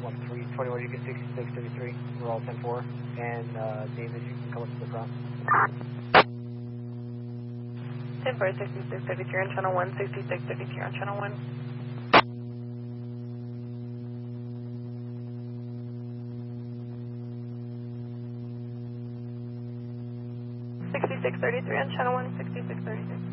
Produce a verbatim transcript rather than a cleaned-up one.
um, three twenty-one, you get sixty-six thirty-three. We're all ten four. And uh, David, you can come up to the front. ten four, sixty-six thirty-three on channel one, sixty-six thirty-three on channel one. sixty-six thirty-three on channel one, sixty-six thirty-three.